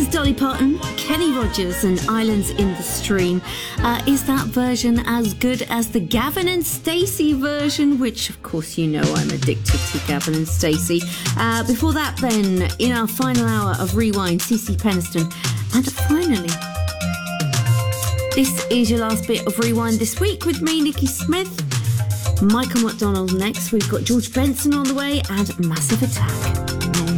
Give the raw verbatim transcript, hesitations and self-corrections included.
Dolly Parton, Kenny Rogers and Islands in the Stream. Uh, is that version as good as the Gavin and Stacey version? Which, of course, you know I'm addicted to Gavin and Stacey. Uh, before that, then, in our final hour of Rewind, C C Peniston. And finally, this is your last bit of Rewind this week with me, Nikki Smith. Michael McDonald next. We've got George Benson on the way and Massive Attack.